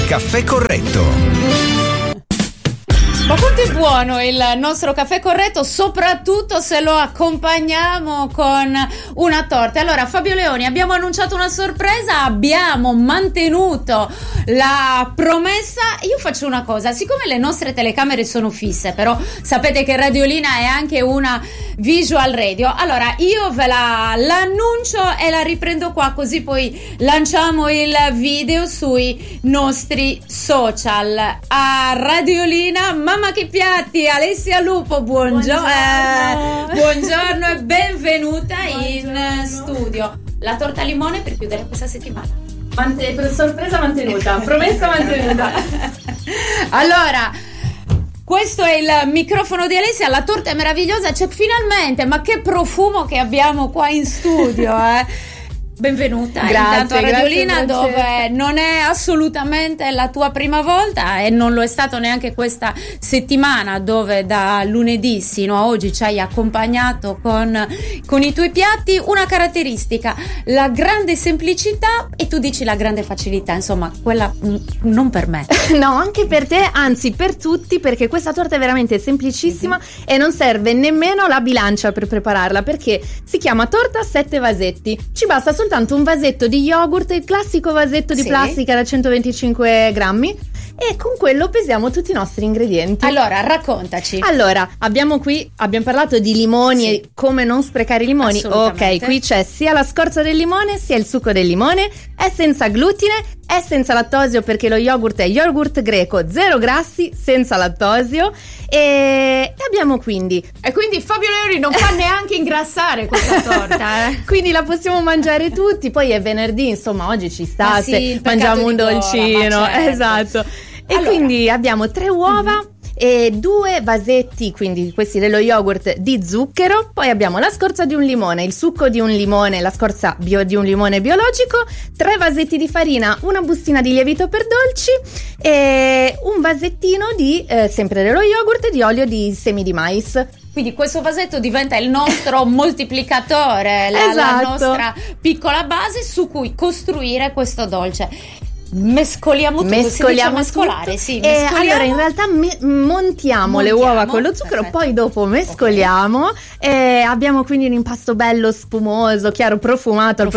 Caffè Corretto. Ma quanto è buono il nostro caffè corretto, soprattutto se lo accompagniamo con una torta. Allora, Fabio Leoni, abbiamo annunciato una sorpresa, abbiamo mantenuto la promessa. Io faccio una cosa, siccome le nostre telecamere sono fisse, però sapete che Radiolina è anche una visual radio, allora io ve l'annuncio e la riprendo qua, così poi lanciamo il video sui nostri social. A Radiolina, mamma che piatti, Alessia Lupo, buongiorno. Buongiorno e benvenuta. Buongiorno. In studio. La torta al limone per chiudere questa settimana. Sorpresa mantenuta, promessa mantenuta. Allora, questo è il microfono di Alessia, la torta è meravigliosa, c'è finalmente, ma che profumo che abbiamo qua in studio, Benvenuta. Grazie, intanto a Radiolina, grazie. Dove non è assolutamente la tua prima volta e non lo è stato neanche questa settimana, dove da lunedì sino a oggi ci hai accompagnato con i tuoi piatti. Una caratteristica, la grande semplicità, e tu dici la grande facilità, insomma quella non per me. No, anche per te, anzi per tutti, perché questa torta è veramente semplicissima e non serve nemmeno la bilancia per prepararla, perché si chiama torta a 7 vasetti. Ci basta soltanto un vasetto di yogurt, il classico vasetto di plastica da 125 grammi, e con quello pesiamo tutti i nostri ingredienti. Allora, raccontaci. Allora, abbiamo parlato di limoni e come non sprecare i limoni. Ok, qui c'è sia la scorza del limone sia il succo del limone, è senza glutine, è senza lattosio perché lo yogurt è yogurt greco, 0 grassi, senza lattosio, e abbiamo quindi Fabio Leoni non fa neanche ingrassare questa torta, quindi la possiamo mangiare tutti. Poi è venerdì, insomma, oggi ci sta, se mangiamo un dolcino, certo. Esatto. E allora, quindi abbiamo 3 uova e 2 vasetti, quindi questi dello yogurt, di zucchero. Poi abbiamo la scorza di un limone, il succo di un limone, la scorza di un limone biologico, 3 vasetti di farina, una bustina di lievito per dolci e un vasettino di sempre dello yogurt, di olio di semi di mais. Quindi questo vasetto diventa il nostro moltiplicatore, la nostra piccola base su cui costruire questo dolce. Mescoliamo tutto. Mescolare, sì. Allora, in realtà montiamo le uova con lo zucchero, perfetto. Poi dopo mescoliamo, e abbiamo quindi un impasto bello spumoso, chiaro, profumato.